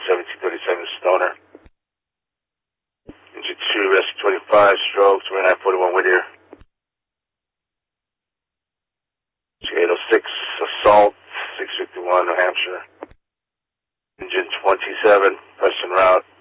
1737 Stoner. Engine 2, rescue 25, stroke 2941 Whittier. 806, assault, 651 New Hampshire. Engine 27, Preston route.